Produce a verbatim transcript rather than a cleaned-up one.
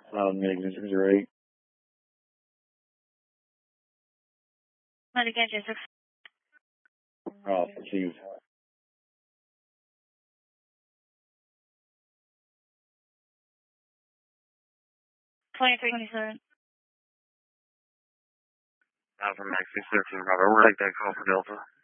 Loud Ignition six zero eight. Medic engine six. Oh, received. twenty-three twenty-seven. Out from Max six thirteen, Bravo. We'll take that call for Delta.